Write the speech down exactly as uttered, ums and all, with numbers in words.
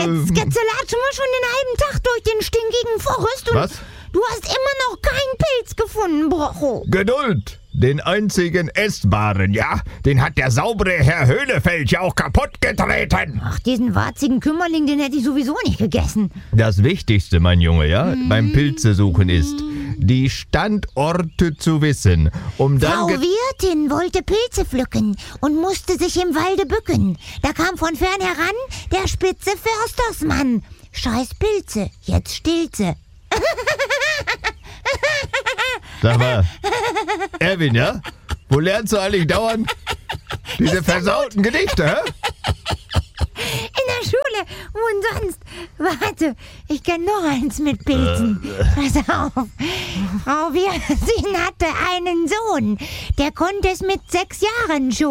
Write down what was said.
jetzt, jetzt latschen wir schon den halben Tag durch den stinkigen Forst und Was? du hast immer noch keinen Pilz gefunden, Brocho. Geduld! Den einzigen essbaren, ja? Den hat der saubere Herr Höhlefeld ja auch kaputt getreten. Ach, diesen warzigen Kümmerling, den hätte ich sowieso nicht gegessen. Das Wichtigste, mein Junge, ja, mm. beim Pilzesuchen ist, die Standorte zu wissen, um dann... Frau Wirtin wollte Pilze pflücken und musste sich im Walde bücken. Da kam von fern heran der spitze Förstersmann. Scheiß Pilze, jetzt stillt sie. Sag mal, Erwin, ja? Wo lernst du eigentlich dauernd diese versauten Gedichte, hä? In der Schule, wo denn sonst? Warte, ich kenn noch eins mit Pilzen. Pass auf. Frau Wirtin hatte einen Sohn, der konnte es mit sechs Jahren schon.